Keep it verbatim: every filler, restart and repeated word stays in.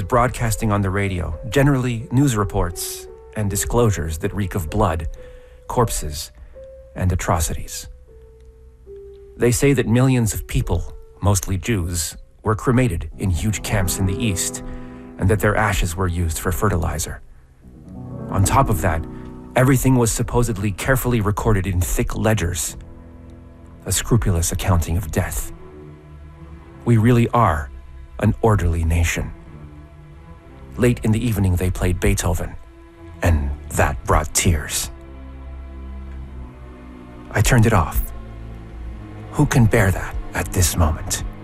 broadcasting on the radio, generally news reports and disclosures that reek of blood, corpses, and atrocities. They say that millions of people, mostly Jews, were cremated in huge camps in the East, and that their ashes were used for fertilizer. On top of that, everything was supposedly carefully recorded in thick ledgers, a scrupulous accounting of death. We really are an orderly nation. Late in the evening, they played Beethoven, and that brought tears. I turned it off. Who can bear that at this moment?